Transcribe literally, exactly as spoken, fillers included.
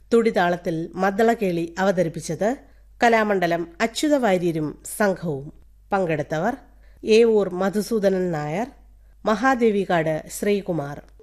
തുടിതാളത്തിൽ മദ്ദളക്കേളി അവതരിപ്പിച്ചത് കലാമണ്ഡലം അച്യുതവാര്യരും സംഘവും. പങ്കെടുത്തവർ ഏവൂർ മധുസൂദനൻ നായർ, മഹാദേവികാട് ശ്രീകുമാർ.